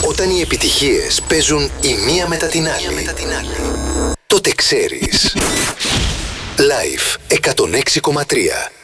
Όταν οι επιτυχίες παίζουν η μία μετά την άλλη, τότε ξέρεις. Live 106,3.